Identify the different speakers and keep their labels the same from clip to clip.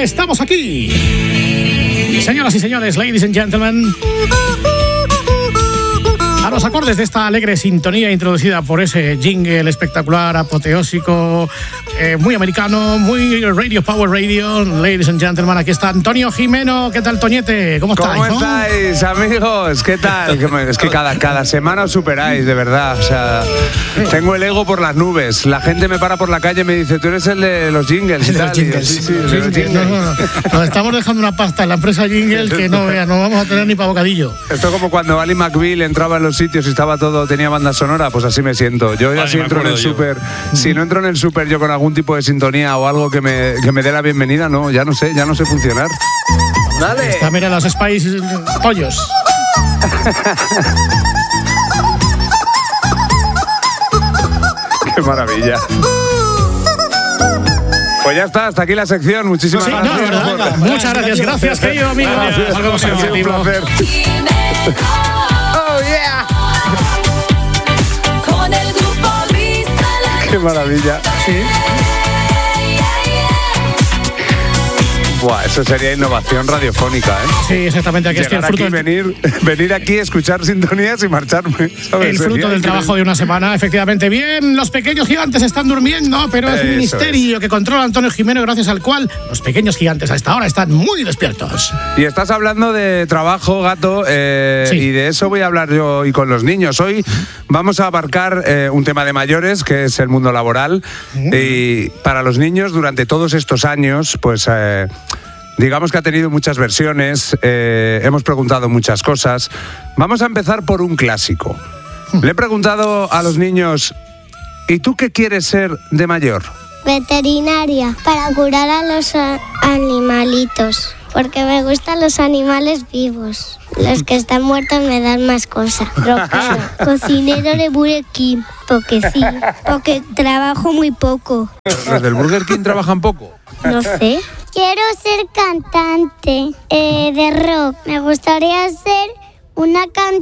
Speaker 1: estamos aquí. Señoras y señores, ladies and gentlemen, a los acordes de esta alegre sintonía introducida por ese jingle espectacular, apoteósico, muy americano, muy Radio Power Radio. Ladies and gentlemen, aquí está Antonio Jimeno. ¿Qué tal, Toñete? ¿Cómo estáis?
Speaker 2: ¿Cómo estáis, amigos? ¿Qué tal? Es que cada semana os superáis, de verdad. O sea, tengo el ego por las nubes. La gente me para por la calle y me dice, tú eres el de los jingles.
Speaker 1: El de los jingles.
Speaker 2: Sí,
Speaker 1: los jingles. No. Nos estamos dejando una pasta en la empresa Jingle que no vamos a tener ni para bocadillo.
Speaker 2: Esto es como cuando Ali McBeal entraba en los sitios y estaba todo, tenía banda sonora, pues así me siento. Yo ya si entro en el súper, si no entro en el súper yo con algún tipo de sintonía o algo que me dé la bienvenida, no, ya no sé funcionar. Dale.
Speaker 1: Está, mira, los Spice pollos.
Speaker 2: Qué maravilla. Pues ya está, hasta aquí la sección. Muchísimas gracias.
Speaker 1: No, verdad. Muchas gracias, querido amigo.
Speaker 2: Gracias, un placer. Oh, yeah. Qué maravilla.
Speaker 1: Sí.
Speaker 2: Buah, eso sería innovación radiofónica, ¿eh?
Speaker 1: Sí, exactamente. Aquí
Speaker 2: llegar
Speaker 1: el fruto
Speaker 2: aquí, venir aquí, escuchar sintonías y marcharme, ¿sabes?
Speaker 1: El fruto del trabajo de una semana, efectivamente. Bien, los pequeños gigantes están durmiendo, pero es un misterio que controla Antonio Jimeno, gracias al cual los pequeños gigantes a esta hora están muy despiertos.
Speaker 2: Y estás hablando de trabajo, Gato, sí. Y de eso voy a hablar yo hoy con los niños. Hoy vamos a abarcar un tema de mayores, que es el mundo laboral. Y para los niños, durante todos estos años, pues... digamos que ha tenido muchas versiones, hemos preguntado muchas cosas. Vamos a empezar por un clásico. Le he preguntado a los niños, ¿y tú qué quieres ser de mayor?
Speaker 3: Veterinaria, para curar a los animalitos, porque me gustan los animales vivos. Los que están muertos me dan más cosas. Cocinero de Burger King, porque sí, porque trabajo muy poco.
Speaker 2: ¿Los del Burger King trabajan poco?
Speaker 3: No sé. Quiero ser cantante de rock. Me gustaría ser una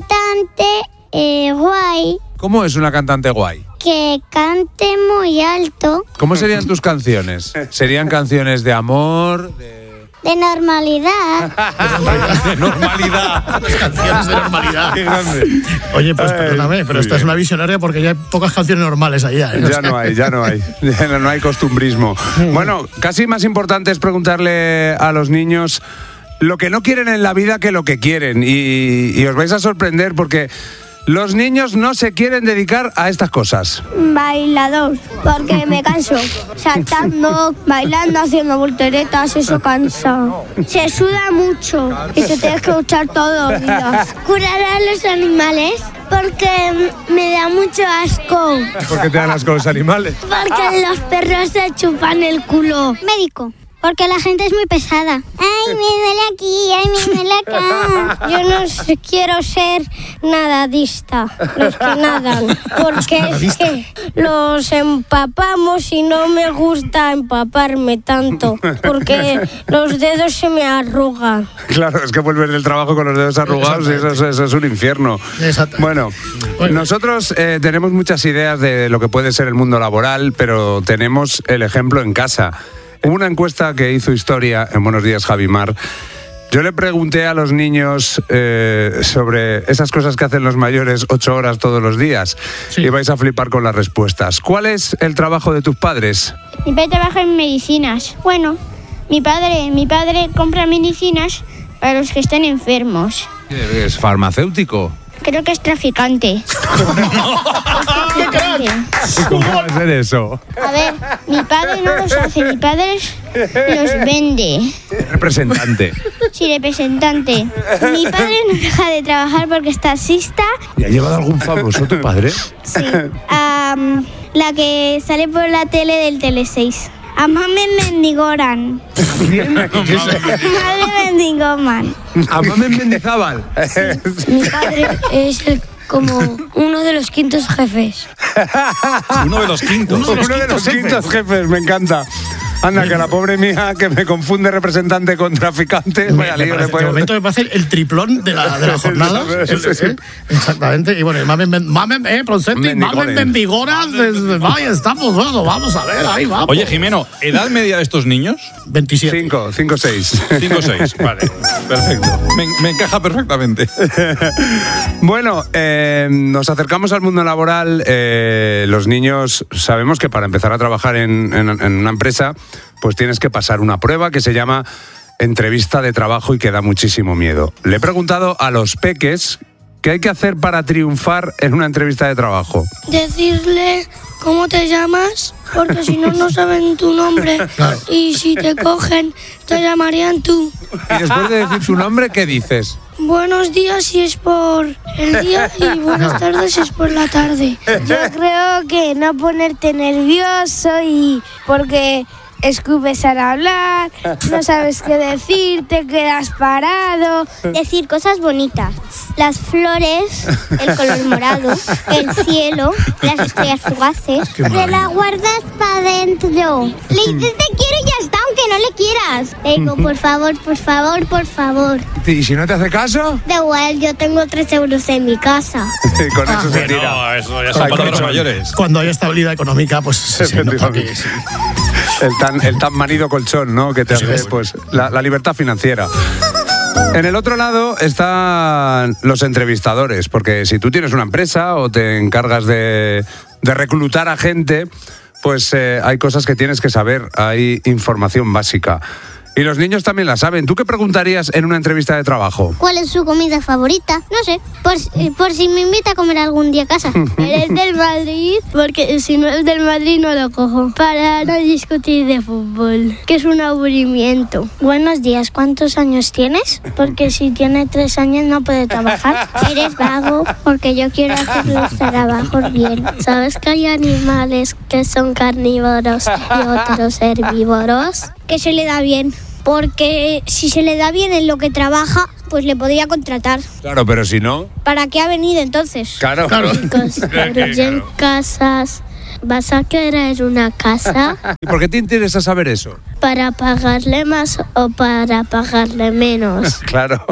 Speaker 3: cantante guay.
Speaker 2: ¿Cómo es una cantante guay?
Speaker 3: Que cante muy alto.
Speaker 2: ¿Cómo serían tus canciones? ¿Serían canciones de amor?
Speaker 3: De normalidad.
Speaker 2: De normalidad.
Speaker 1: Canciones de normalidad.
Speaker 2: Qué grande.
Speaker 1: Oye, pues perdóname, pero esta es una visionaria porque ya hay pocas canciones normales allá.
Speaker 2: Ya no hay. No hay costumbrismo. Bueno, casi más importante es preguntarle a los niños lo que no quieren en la vida que lo que quieren. Y os vais a sorprender porque los niños no se quieren dedicar a estas cosas.
Speaker 3: Bailador, porque me canso. Saltando, bailando, haciendo volteretas, eso cansa. Se suda mucho y te tienes que duchar todos los días. Curar a los animales, porque me da mucho asco.
Speaker 2: ¿Por qué te dan asco los animales?
Speaker 3: Porque los perros se chupan el culo. Médico. Porque la gente es muy pesada. Ay, me duele aquí, ay, me duele acá. Yo no quiero ser nadadista, los que nadan. Porque es que los empapamos y no me gusta empaparme tanto. Porque los dedos se me arrugan.
Speaker 2: Claro, es que vuelves del trabajo con los dedos arrugados y eso es un infierno. Bueno, nosotros tenemos muchas ideas de lo que puede ser el mundo laboral, pero tenemos el ejemplo en casa. Hubo una encuesta que hizo Historia en Buenos Días, Javimar. Yo le pregunté a los niños sobre esas cosas que hacen los mayores 8 horas todos los días. Sí. Y vais a flipar con las respuestas. ¿Cuál es el trabajo de tus padres?
Speaker 3: Mi padre trabaja en medicinas. Bueno, mi padre compra medicinas para los que están enfermos.
Speaker 2: ¿Es farmacéutico?
Speaker 3: Creo que es traficante.
Speaker 2: ¿Cómo va a ser eso?
Speaker 3: A ver, mi padre no los hace, mi padre los vende.
Speaker 2: Representante.
Speaker 3: Sí, representante. Mi padre no deja de trabajar porque es taxista.
Speaker 2: ¿Y ha llevado algún famoso tu padre?
Speaker 3: Sí. La que sale por la tele del Tele6. A Mame Mendigoran. Madre Mendigoman.
Speaker 2: ¿A Mame Mendizábal?
Speaker 3: Sí. Mi padre es como uno de los quintos jefes.
Speaker 2: Uno de los quintos. Uno de los quintos jefes, me encanta. Anda, que la pobre mía que me confunde representante con traficante.
Speaker 1: De momento me parece el triplón de la jornada. Exactamente. Y bueno, mamen Mendigoras. Ahí estamos, bueno, vamos a ver, ahí vamos.
Speaker 4: Oye, Jimeno, ¿edad media de estos niños?
Speaker 2: 27. 5, 6.
Speaker 4: 5, 6, vale. Perfecto. Me encaja perfectamente.
Speaker 2: Bueno, nos acercamos al mundo laboral. Los niños sabemos que para empezar a trabajar en una empresa, pues tienes que pasar una prueba que se llama entrevista de trabajo y que da muchísimo miedo. Le he preguntado a los peques qué hay que hacer para triunfar en una entrevista de trabajo.
Speaker 5: Decirle cómo te llamas, porque si no, no saben tu nombre. Claro. Y si te cogen, te llamarían tú.
Speaker 2: Y después de decir su nombre, ¿qué dices?
Speaker 5: Buenos días si es por el día y buenas tardes si es por la tarde.
Speaker 3: Yo creo que no ponerte nervioso y porque escupes al hablar, no sabes qué decir, te quedas parado. Decir cosas bonitas. Las flores, el color morado, el cielo, las estrellas fugaces. Te la guardas para adentro. Le dices te quiero y ya está, aunque no le quieras. Le digo, por favor, por favor, por favor.
Speaker 2: ¿Y si no te hace caso?
Speaker 3: Da igual, yo tengo 3 euros en mi casa.
Speaker 2: Con eso se tira.
Speaker 4: No, eso ya son palabras mayores.
Speaker 1: Cuando hay estabilidad económica, pues se nota que sí.
Speaker 2: El tan manido colchón, ¿no? Que te hace, pues, la libertad financiera. En el otro lado están los entrevistadores, porque si tú tienes una empresa o te encargas de reclutar a gente, pues hay cosas que tienes que saber, hay información básica. Y los niños también la saben. ¿Tú qué preguntarías en una entrevista de trabajo?
Speaker 3: ¿Cuál es su comida favorita? No sé, por si me invita a comer algún día a casa. ¿Eres del Madrid? Porque si no es del Madrid no lo cojo. Para no discutir de fútbol, que es un aburrimiento. Buenos días, ¿cuántos años tienes? Porque si tiene 3 años no puede trabajar. ¿Eres vago? Porque yo quiero hacer los trabajos bien. ¿Sabes que hay animales que son carnívoros y otros herbívoros? Que se le da bien. Porque si se le da bien en lo que trabaja, pues le podría contratar.
Speaker 2: Claro, pero si no...
Speaker 3: ¿Para qué ha venido entonces?
Speaker 2: Claro.
Speaker 3: Construyen casas. ¿Vas a querer una casa?
Speaker 2: ¿Y por qué te interesa saber eso?
Speaker 3: ¿Para pagarle más o para pagarle menos?
Speaker 2: Claro.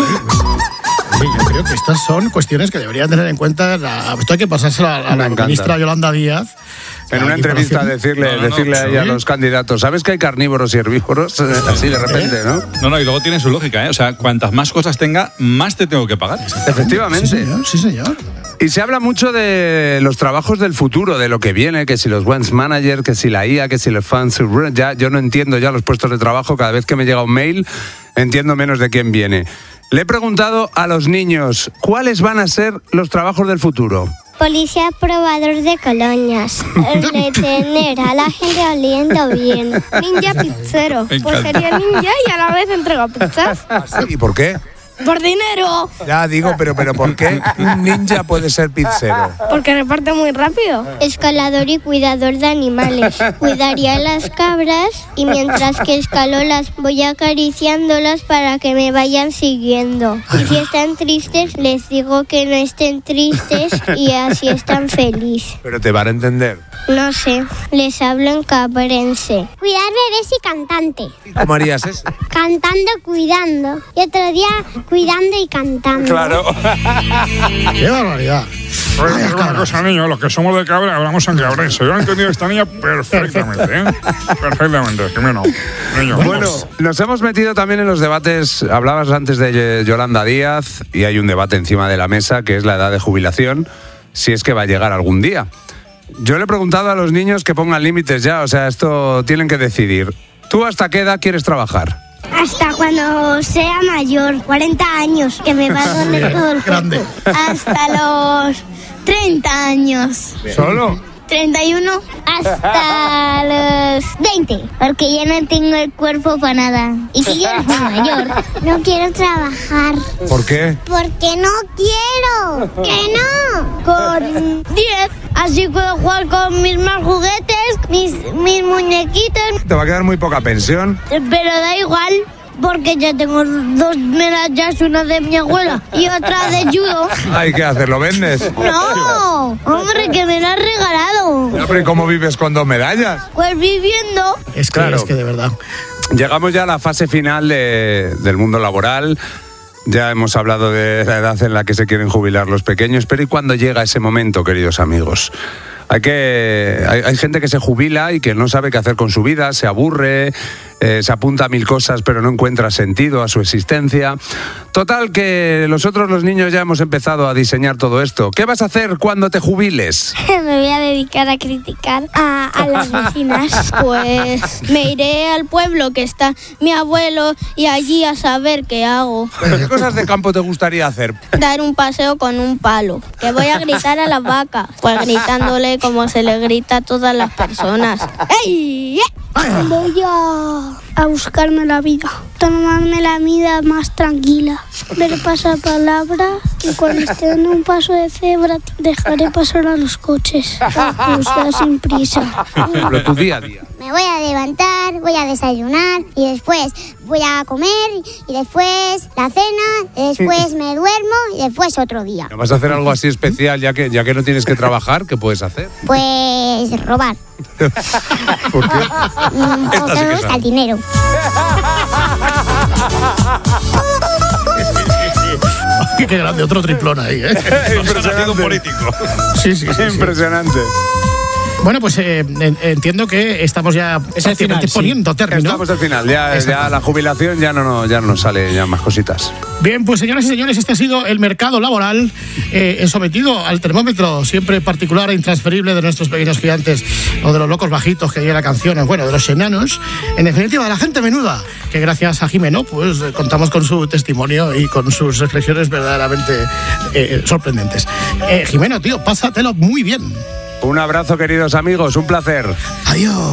Speaker 1: Yo creo que estas son cuestiones que deberían tener en cuenta. Esto hay que pasárselo a la ministra Yolanda Díaz.
Speaker 2: En una entrevista decirle a ella a los candidatos, ¿sabes que hay carnívoros y herbívoros? Así de repente, ¿no?
Speaker 4: No, y luego tiene su lógica, ¿eh? O sea, cuantas más cosas tenga, más te tengo que pagar.
Speaker 2: Efectivamente.
Speaker 1: Sí, señor.
Speaker 2: Y se habla mucho de los trabajos del futuro, de lo que viene, que si los Wens Manager, que si la IA, que si los fans. Ya, yo no entiendo ya los puestos de trabajo. Cada vez que me llega un mail, entiendo menos de quién viene. Le he preguntado a los niños, ¿cuáles van a ser los trabajos del futuro?
Speaker 3: Policía probador de colonias. Retener a la gente oliendo bien. Ninja pizzero. Pues sería ninja y a la vez entrega pizzas.
Speaker 2: ¿Y por qué?
Speaker 3: ¡Por dinero!
Speaker 2: Ya digo, pero ¿por qué un ninja puede ser pizzero?
Speaker 3: Porque reparte muy rápido. Escalador y cuidador de animales. Cuidaría las cabras y mientras que escalo las voy acariciándolas para que me vayan siguiendo. Y si están tristes, les digo que no estén tristes y así están felices.
Speaker 2: ¿Pero te van a entender?
Speaker 3: No sé, les hablo en cabrense. Cuidar bebés y cantante.
Speaker 2: ¿Cómo harías eso?
Speaker 3: Cantando, cuidando. Y otro día cuidando y cantando.
Speaker 2: Claro.
Speaker 1: ¡Qué barbaridad!
Speaker 6: Es una cosa, niño, los que somos de Cabra hablamos en cabrense. Yo he entendido a esta niña perfectamente, ¿eh? Perfectamente, Jimeno. Niño,
Speaker 2: bueno, nos hemos metido también en los debates. Hablabas antes de Yolanda Díaz y hay un debate encima de la mesa que es la edad de jubilación, si es que va a llegar algún día. Yo le he preguntado a los niños que pongan límites ya, o sea, esto tienen que decidir. ¿Tú hasta qué edad quieres trabajar?
Speaker 3: Hasta cuando sea mayor, 40 años, que me va a doler todo el cuerpo. Hasta los 30 años.
Speaker 2: ¿Solo?
Speaker 3: 31 hasta los 20, porque ya no tengo el cuerpo para nada. Y si yo eres muy mayor. No quiero trabajar.
Speaker 2: ¿Por qué?
Speaker 3: Porque no quiero. ¿Que no? Con 10, así puedo jugar con mis más juguetes, mis muñequitos.
Speaker 2: Te va a quedar muy poca pensión.
Speaker 3: Pero da igual. porque ya tengo 2 medallas, una de mi abuela y otra de judo.
Speaker 2: Hay que hacer, ¿lo vendes?
Speaker 3: No, hombre, que me la has regalado.
Speaker 2: Pero ¿cómo vives con 2 medallas?
Speaker 3: Pues viviendo.
Speaker 1: Es que de verdad.
Speaker 2: Llegamos ya a la fase final del mundo laboral. Ya hemos hablado de la edad en la que se quieren jubilar los pequeños, pero ¿y cuándo llega ese momento, queridos amigos? Hay gente que se jubila y que no sabe qué hacer con su vida, se aburre, se apunta a 1000 cosas pero no encuentra sentido a su existencia. Total, que nosotros los niños ya hemos empezado a diseñar todo esto. ¿Qué vas a hacer cuando te jubiles?
Speaker 3: Me voy a dedicar a criticar a las vecinas.
Speaker 5: Pues me iré al pueblo que está mi abuelo y allí a saber qué hago.
Speaker 2: ¿Pero qué cosas de campo te gustaría hacer?
Speaker 5: Dar un paseo con un palo. Que voy a gritar a las vacas. Pues gritándole como se le grita a todas las personas. ¡Ey!
Speaker 3: Voy a buscarme la vida, tomarme la vida más tranquila, ver pasapalabra y cuando esté en un paso de cebra dejaré pasar a los coches para cruzar sin prisa.
Speaker 2: Pero tu día a día.
Speaker 3: Me voy a levantar, voy a desayunar y después voy a comer y después la cena, y después me duermo y después otro día.
Speaker 2: ¿No vas a hacer algo así especial ya que no tienes que trabajar? ¿Qué puedes hacer?
Speaker 3: Pues robar.
Speaker 2: ¿Por qué?
Speaker 3: Porque me gusta el dinero.
Speaker 1: Qué grande, otro triplón ahí, ¿eh?
Speaker 2: Impresionante.
Speaker 4: político.
Speaker 1: Sí.
Speaker 2: Impresionante.
Speaker 1: Bueno, pues entiendo que estamos ya prácticamente poniendo término.
Speaker 2: Estamos al final, ya la jubilación ya no nos sale ya más cositas.
Speaker 1: Bien, pues señoras y señores, este ha sido el mercado laboral sometido al termómetro siempre particular e intransferible de nuestros pequeños gigantes, o de los locos bajitos que dice la canción, bueno, de los enanos, en definitiva de la gente menuda, que gracias a Jimeno pues contamos con su testimonio y con sus reflexiones verdaderamente sorprendentes. Jimeno, tío, pásatelo muy bien.
Speaker 2: Un abrazo, queridos amigos, un placer.
Speaker 1: Adiós.